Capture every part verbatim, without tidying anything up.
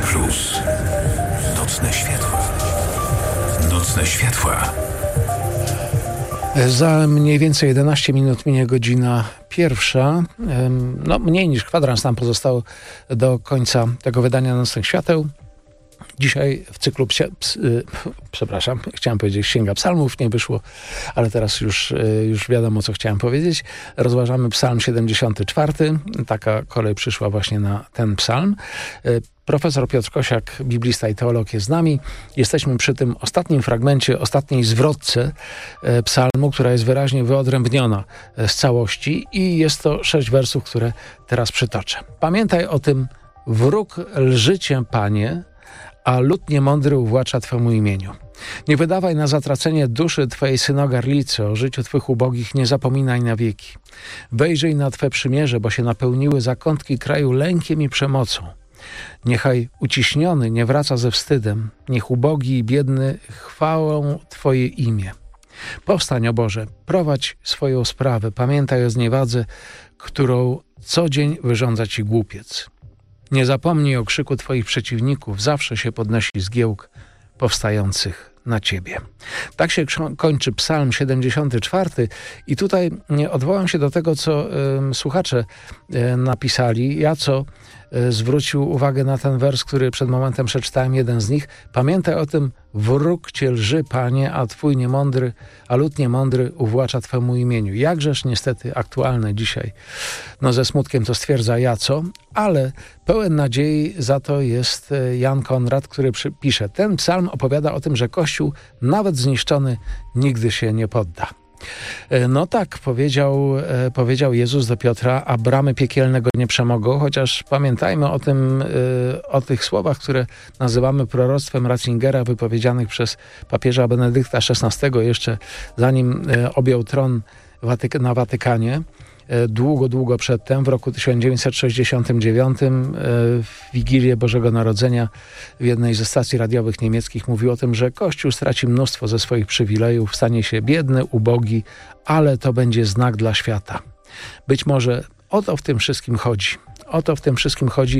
Plus. Nocne światła. Nocne światła. Za mniej więcej jedenaście minut minie godzina pierwsza. No, mniej niż kwadrans nam pozostało do końca tego wydania Nocnych Świateł. Dzisiaj w cyklu psia, ps, y, przepraszam, chciałem powiedzieć Księga Psalmów, nie wyszło, ale teraz już, y, już wiadomo, co chciałem powiedzieć. Rozważamy Psalm siedemdziesiąty czwarty. Taka kolej przyszła właśnie na ten psalm. Y, Profesor Piotr Kosiak, biblista i teolog, jest z nami. Jesteśmy przy tym ostatnim fragmencie, ostatniej zwrotce y, psalmu, która jest wyraźnie wyodrębniona z całości i jest to sześć wersów, które teraz przytoczę. Pamiętaj o tym: wróg lży cię, Panie, a lud niemądry uwłacza Twemu imieniu. Nie wydawaj na zatracenie duszy Twojej synogarlicy, o życiu Twych ubogich nie zapominaj na wieki. Wejrzyj na Twe przymierze, bo się napełniły zakątki kraju lękiem i przemocą. Niechaj uciśniony nie wraca ze wstydem, niech ubogi i biedny chwałą Twoje imię. Powstań, o Boże, prowadź swoją sprawę, pamiętaj o zniewadze, którą co dzień wyrządza Ci głupiec. Nie zapomnij o krzyku Twoich przeciwników, zawsze się podnosi zgiełk powstających na Ciebie. Tak się kończy Psalm siedemdziesiąty czwarty i tutaj odwołam się do tego, co y, słuchacze y, napisali. Ja co y, zwrócił uwagę na ten wers, który przed momentem przeczytałem, jeden z nich. Pamiętaj o tym: wróg Cię lży, Panie, a Twój niemądry, a lud niemądry uwłacza Twemu imieniu. Jakżeż niestety aktualne dzisiaj. No ze smutkiem to stwierdza Jaco, ale pełen nadziei za to jest Jan Konrad, który pisze: ten psalm opowiada o tym, że Kościół, nawet zniszczony, nigdy się nie podda. No tak, powiedział, powiedział Jezus do Piotra, a bramy piekielnego nie przemogą, chociaż pamiętajmy o tym, o tych słowach, które nazywamy proroctwem Ratzingera, wypowiedzianych przez papieża Benedykta szesnastego, jeszcze zanim objął tron Watyk- na Watykanie. Długo, długo przedtem, w roku tysiąc dziewięćset sześćdziesiątym dziewiątym, w Wigilię Bożego Narodzenia w jednej ze stacji radiowych niemieckich mówił o tym, że Kościół straci mnóstwo ze swoich przywilejów, stanie się biedny, ubogi, ale to będzie znak dla świata. Być może o to w tym wszystkim chodzi. O to w tym wszystkim chodzi,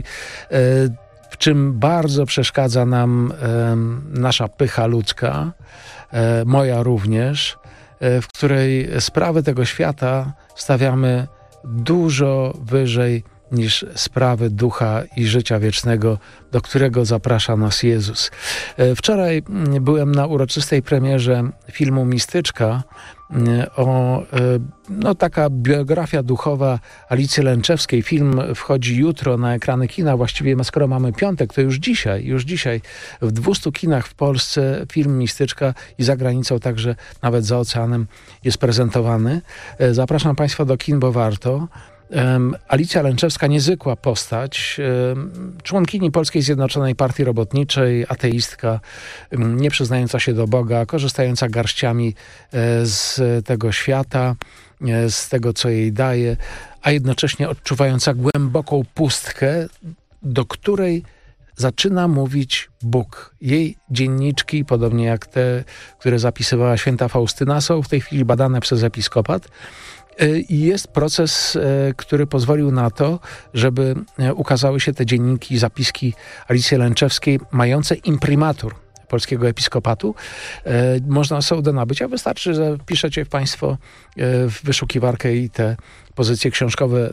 w czym bardzo przeszkadza nam nasza pycha ludzka, moja również, w której sprawy tego świata stawiamy dużo wyżej niż sprawy ducha i życia wiecznego, do którego zaprasza nas Jezus. Wczoraj byłem na uroczystej premierze filmu Mistyczka, o, no taka biografia duchowa Alicji Lęczewskiej. Film wchodzi jutro na ekrany kina, właściwie skoro mamy piątek, to już dzisiaj, już dzisiaj w dwustu kinach w Polsce film Mistyczka i za granicą także nawet za oceanem jest prezentowany. Zapraszam Państwa do kin, bo warto. Um, Alicja Lęczewska, niezwykła postać, um, członkini Polskiej Zjednoczonej Partii Robotniczej, ateistka, um, nie przyznająca się do Boga, korzystająca garściami e, z tego świata, e, z tego, co jej daje, a jednocześnie odczuwająca głęboką pustkę, do której zaczyna mówić Bóg. Jej dzienniczki, podobnie jak te, które zapisywała święta Faustyna, są w tej chwili badane przez episkopat. I jest proces, który pozwolił na to, żeby ukazały się te dzienniki, zapiski Alicji Lęczewskiej, mające imprimatur polskiego episkopatu. Można są do nabycia. Wystarczy, że piszecie Państwo w wyszukiwarkę i te pozycje książkowe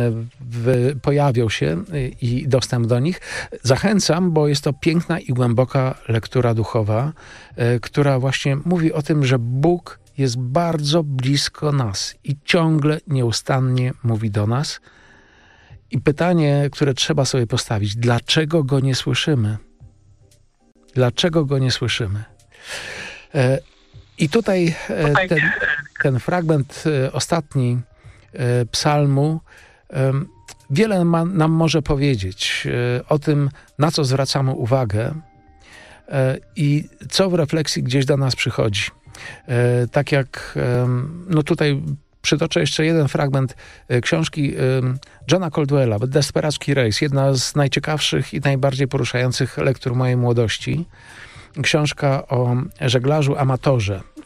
pojawią się i dostęp do nich. Zachęcam, bo jest to piękna i głęboka lektura duchowa, która właśnie mówi o tym, że Bóg jest bardzo blisko nas i ciągle, nieustannie mówi do nas. I pytanie, które trzeba sobie postawić: dlaczego Go nie słyszymy? Dlaczego Go nie słyszymy? E, I tutaj e, ten, ten fragment e, ostatni e, psalmu e, wiele ma, nam może powiedzieć e, o tym, na co zwracamy uwagę e, i co w refleksji gdzieś do nas przychodzi. E, tak jak, e, no tutaj przytoczę jeszcze jeden fragment e, książki e, Johna Caldwella, Desperacki Race, jedna z najciekawszych i najbardziej poruszających lektur mojej młodości. Książka o żeglarzu amatorze,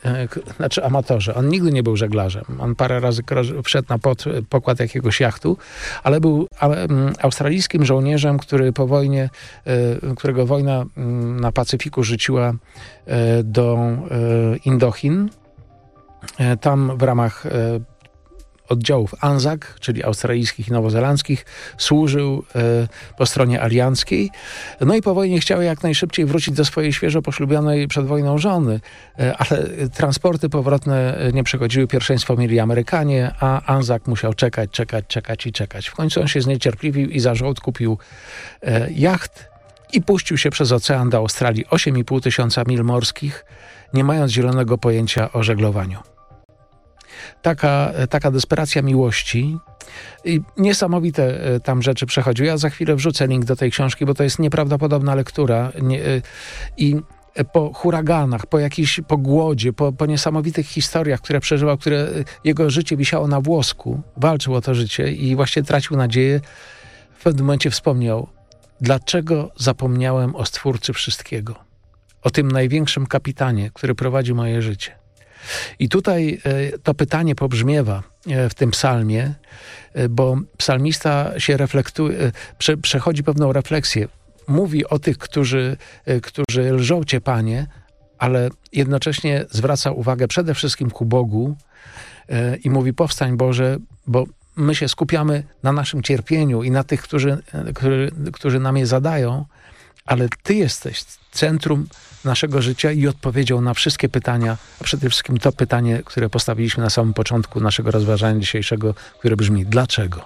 e, k- znaczy amatorzy. On nigdy nie był żeglarzem. On parę razy kroż- wszedł na pod, pokład jakiegoś jachtu, ale był a, m, australijskim żołnierzem, który po wojnie, e, którego wojna m, na Pacyfiku rzuciła e, do e, Indochin. E, tam w ramach e, oddziałów ANZAC, czyli australijskich i nowozelandzkich, służył e, po stronie alianckiej. No i po wojnie chciał jak najszybciej wrócić do swojej świeżo poślubionej przed wojną żony, e, ale transporty powrotne nie przechodziły, pierwszeństwo mieli Amerykanie, a ANZAC musiał czekać, czekać, czekać i czekać. W końcu on się zniecierpliwił i za żołd kupił e, jacht i puścił się przez ocean do Australii, osiem i pół tysiąca mil morskich, nie mając zielonego pojęcia o żeglowaniu. Taka, taka desperacja miłości i niesamowite e, tam rzeczy przechodził. Ja za chwilę wrzucę link do tej książki, bo to jest nieprawdopodobna lektura. Nie, e, I po huraganach, po jakiejś po głodzie, po, po niesamowitych historiach, które przeżywał, które e, jego życie wisiało na włosku, walczył o to życie i właśnie tracił nadzieję. W pewnym momencie wspomniał, dlaczego zapomniałem o Stwórcy wszystkiego, o tym największym kapitanie, który prowadzi moje życie. I tutaj e, to pytanie pobrzmiewa e, w tym psalmie, e, bo psalmista się reflektuje, e, prze, przechodzi pewną refleksję. Mówi o tych, którzy, e, którzy lżą Cię, Panie, ale jednocześnie zwraca uwagę przede wszystkim ku Bogu e, i mówi: powstań, Boże, bo my się skupiamy na naszym cierpieniu i na tych, którzy, e, którzy, którzy nam je zadają, ale Ty jesteś centrum naszego życia i odpowiedzią na wszystkie pytania, a przede wszystkim to pytanie, które postawiliśmy na samym początku naszego rozważania dzisiejszego, które brzmi: dlaczego?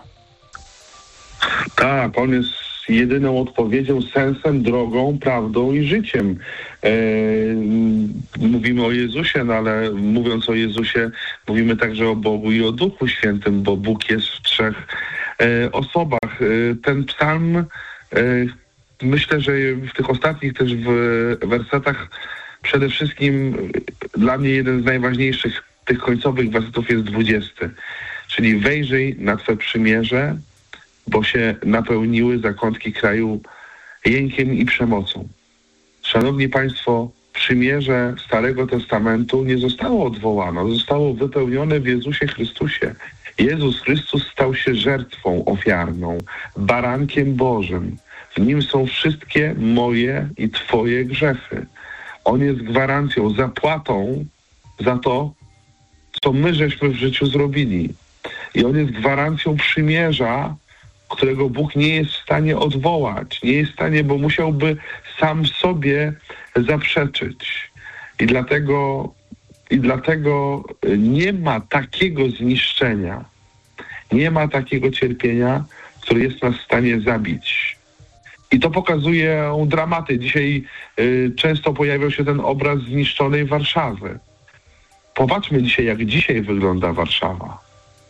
Tak, on jest jedyną odpowiedzią, sensem, drogą, prawdą i życiem. E, mówimy o Jezusie, no ale mówiąc o Jezusie, mówimy także o Bogu i o Duchu Świętym, bo Bóg jest w trzech e, osobach. E, ten psalm, e, myślę, że w tych ostatnich też w wersetach przede wszystkim dla mnie jeden z najważniejszych tych końcowych wersetów jest dwudziesty. Czyli wejrzyj na Twe przymierze, bo się napełniły zakątki kraju jękiem i przemocą. Szanowni Państwo, przymierze Starego Testamentu nie zostało odwołane, zostało wypełnione w Jezusie Chrystusie. Jezus Chrystus stał się żertwą ofiarną, barankiem Bożym. W Nim są wszystkie moje i Twoje grzechy. On jest gwarancją, zapłatą za to, co my żeśmy w życiu zrobili. I On jest gwarancją przymierza, którego Bóg nie jest w stanie odwołać. Nie jest w stanie, bo musiałby sam sobie zaprzeczyć. I dlatego, i dlatego nie ma takiego zniszczenia, nie ma takiego cierpienia, które jest nas w stanie zabić. I to pokazuje dramaty. Dzisiaj y, często pojawiał się ten obraz zniszczonej Warszawy. Popatrzmy dzisiaj, jak dzisiaj wygląda Warszawa.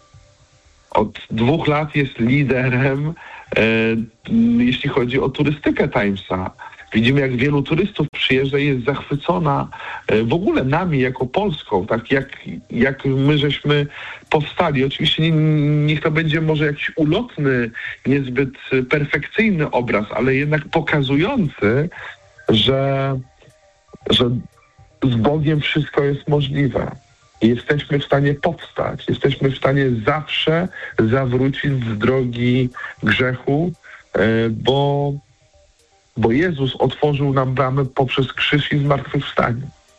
Od dwóch lat jest liderem, e, jeśli chodzi o turystykę Timesa. Widzimy, jak wielu turystów przyjeżdża i jest zachwycona e, w ogóle nami jako Polską, tak jak, jak my żeśmy powstali. Oczywiście nie, niech to będzie może jakiś ulotny, niezbyt perfekcyjny obraz, ale jednak pokazujący, że, że z Bogiem wszystko jest możliwe. Jesteśmy w stanie powstać, jesteśmy w stanie zawsze zawrócić z drogi grzechu, bo, bo Jezus otworzył nam bramy poprzez krzyż i zmartwychwstanie.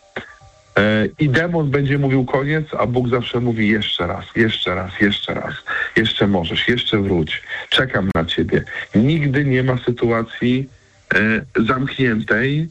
I demon będzie mówił koniec, a Bóg zawsze mówi jeszcze raz, jeszcze raz, jeszcze raz, jeszcze możesz, jeszcze wróć, czekam na Ciebie. Nigdy nie ma sytuacji zamkniętej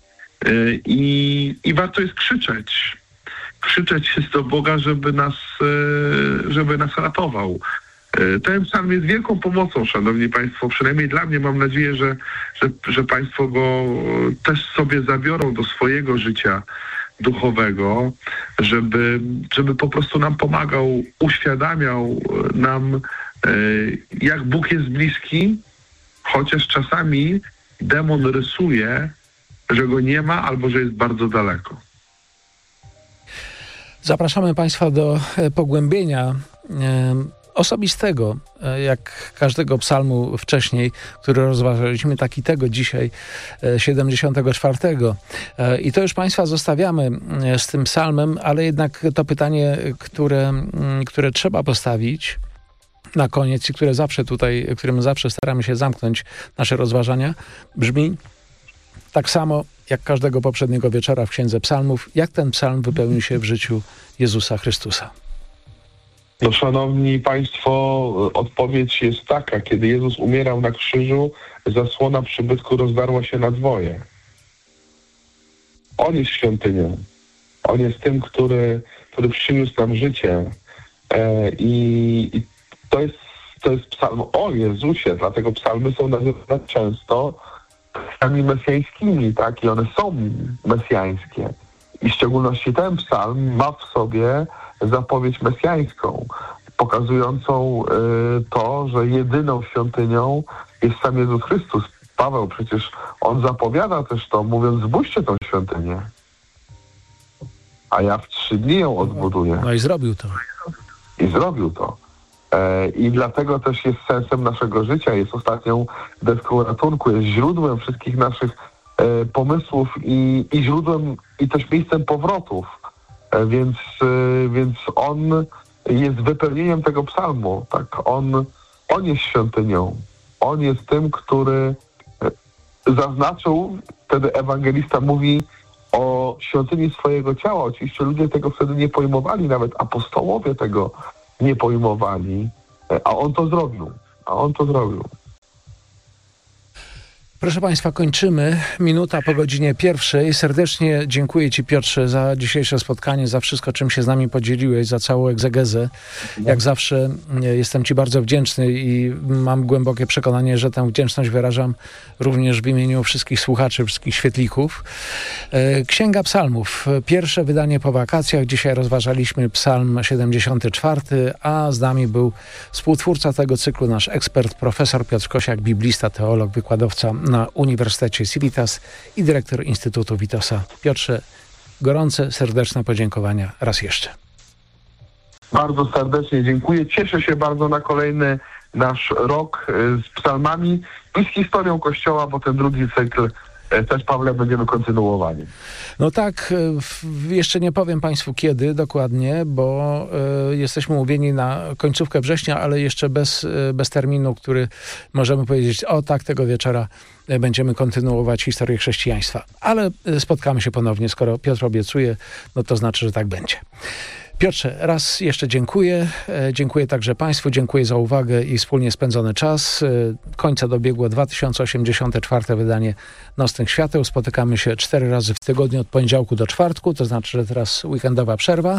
i, i warto jest krzyczeć. Krzyczeć jest do Boga, żeby nas, żeby nas ratował. Ten psalm jest wielką pomocą, szanowni Państwo. Przynajmniej dla mnie, mam nadzieję, że, że, że Państwo go też sobie zabiorą do swojego życia duchowego, żeby, żeby po prostu nam pomagał, uświadamiał nam, jak Bóg jest bliski, chociaż czasami demon rysuje, że go nie ma albo że jest bardzo daleko. Zapraszamy Państwa do pogłębienia osobistego, jak każdego psalmu wcześniej, który rozważaliśmy, tak i tego dzisiaj, siedemdziesiątego czwartego. I to już Państwa zostawiamy z tym psalmem, ale jednak to pytanie, które, które trzeba postawić na koniec i które zawsze tutaj, którym zawsze staramy się zamknąć nasze rozważania, brzmi tak samo jak każdego poprzedniego wieczora w Księdze Psalmów, jak ten psalm wypełnił się w życiu Jezusa Chrystusa. No, szanowni Państwo, odpowiedź jest taka. Kiedy Jezus umierał na krzyżu, zasłona przybytku rozdarła się na dwoje. On jest świątynią. On jest tym, który, który przyniósł nam życie. E, i, i to jest, to jest psalm o Jezusie, dlatego psalmy są nazywane często psalmami mesjańskimi, tak? I one są mesjańskie. I w szczególności ten psalm ma w sobie zapowiedź mesjańską, pokazującą y, to, że jedyną świątynią jest sam Jezus Chrystus. Paweł przecież, on zapowiada też to, mówiąc, zbudźcie tą świątynię, a ja w trzy dni ją odbuduję. No i zrobił to. I zrobił to. E, I dlatego też jest sensem naszego życia, jest ostatnią deską ratunku, jest źródłem wszystkich naszych e, pomysłów i, i źródłem, i też miejscem powrotów. E, więc, e, więc on jest wypełnieniem tego psalmu. Tak? On, on jest świątynią. On jest tym, który zaznaczył, wtedy ewangelista mówi o świątyni swojego ciała. Oczywiście ludzie tego wtedy nie pojmowali, nawet apostołowie tego nie pojmowali, a on to zrobił. A on to zrobił. Proszę Państwa, kończymy. Minuta po godzinie pierwszej. Serdecznie dziękuję Ci, Piotrze, za dzisiejsze spotkanie, za wszystko, czym się z nami podzieliłeś, za całą egzegezę. Jak zawsze jestem Ci bardzo wdzięczny i mam głębokie przekonanie, że tę wdzięczność wyrażam również w imieniu wszystkich słuchaczy, wszystkich świetlików. Księga Psalmów. Pierwsze wydanie po wakacjach. Dzisiaj rozważaliśmy psalm siedemdziesiąty czwarty, a z nami był współtwórca tego cyklu, nasz ekspert, profesor Piotr Kosiak, biblista, teolog, wykładowca na Uniwersytecie Civitas i dyrektor Instytutu Witosa. Piotrze, gorące, serdeczne podziękowania raz jeszcze. Bardzo serdecznie dziękuję. Cieszę się bardzo na kolejny nasz rok z psalmami i z historią Kościoła, bo ten drugi cykl też, Pawle, będziemy kontynuowali. No tak, jeszcze nie powiem Państwu kiedy dokładnie, bo y, jesteśmy umówieni na końcówkę września, ale jeszcze bez, bez terminu, który możemy powiedzieć, o tak, tego wieczora będziemy kontynuować historię chrześcijaństwa. Ale spotkamy się ponownie, skoro Piotr obiecuje, no to znaczy, że tak będzie. Piotrze, raz jeszcze dziękuję. Dziękuję także Państwu, dziękuję za uwagę i wspólnie spędzony czas. Końca dobiegło dwa tysiące osiemdziesiąte czwarte wydanie Nocnych Świateł. Spotykamy się cztery razy w tygodniu od poniedziałku do czwartku, to znaczy, że teraz weekendowa przerwa.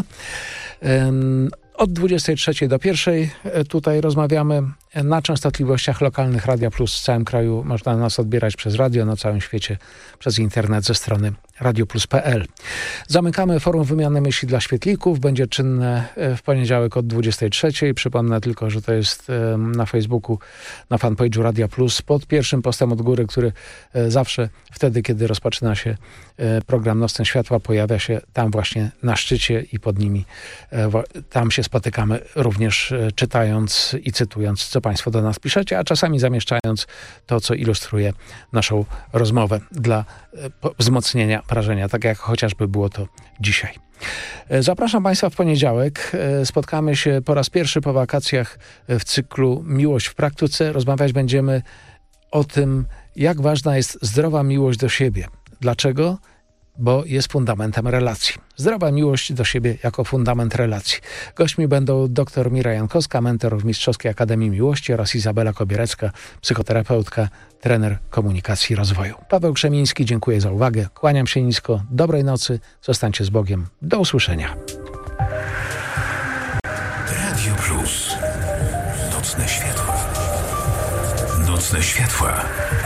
Od dwudziestej trzeciej do pierwszej tutaj rozmawiamy na częstotliwościach lokalnych Radia Plus w całym kraju. Można nas odbierać przez radio, na całym świecie przez internet ze strony radio plus kropka p l. Zamykamy forum wymiany myśli dla świetlików. Będzie czynne w poniedziałek od dwudziestej trzeciej. Przypomnę tylko, że to jest na Facebooku, na fanpage'u Radia Plus, pod pierwszym postem od góry, który zawsze wtedy, kiedy rozpoczyna się program Nocne Światła, pojawia się tam właśnie na szczycie i pod nimi tam się spotykamy, również czytając i cytując, co Państwo do nas piszecie, a czasami zamieszczając to, co ilustruje naszą rozmowę dla wzmocnienia wrażenia, tak jak chociażby było to dzisiaj. Zapraszam Państwa w poniedziałek. Spotkamy się po raz pierwszy po wakacjach w cyklu Miłość w praktyce. Rozmawiać będziemy o tym, jak ważna jest zdrowa miłość do siebie. Dlaczego? Bo jest fundamentem relacji. Zdrowa miłość do siebie jako fundament relacji. Gośćmi będą dr Mira Jankowska, mentor w Mistrzowskiej Akademii Miłości, oraz Izabela Kobierecka, psychoterapeutka, trener komunikacji i rozwoju. Paweł Krzemiński, dziękuję za uwagę. Kłaniam się nisko. Dobrej nocy. Zostańcie z Bogiem. Do usłyszenia. Radio Plus. Nocne światła. Nocne światła.